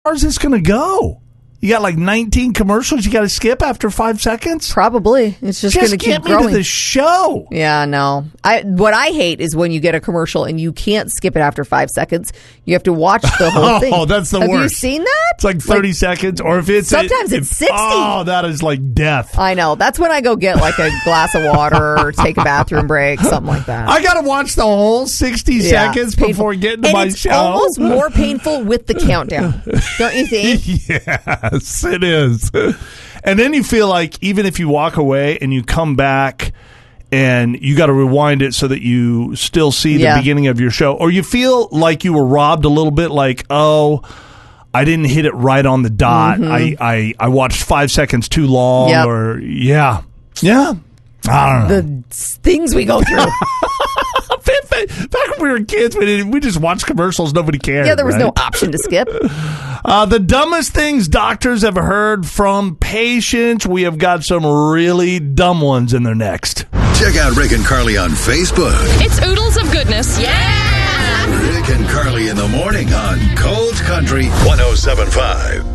far is this going to go? You got like 19 commercials you got to skip after 5 seconds? Probably. It's just going to keep growing. Just get me to the show. Yeah, no. What I hate is when you get a commercial and you can't skip it after 5 seconds. You have to watch the whole thing. Oh, that's the worst. Have you seen that? It's like 30 seconds, or if it's... Sometimes it's 60. Oh, that is like death. I know. That's when I go get like a glass of water or take a bathroom break, something like that. I got to watch the whole 60 seconds before getting to my show. It's almost more painful with the countdown. Don't you think? Yes, it is. And then you feel like even if you walk away and you come back and you got to rewind it so that you still see the beginning of your show, or you feel like you were robbed a little bit, like, oh, I didn't hit it right on the dot. I watched 5 seconds too long, or I don't know. The things we go through. Back when we were kids, we just watched commercials. Nobody cared. Yeah, there was no option to skip. The dumbest things doctors have heard from patients. We have got some really dumb ones in there next. Check out Rick and Carly on Facebook. It's oodles of goodness. Yeah! Rick and Carly in the morning on Cold Country 107.5.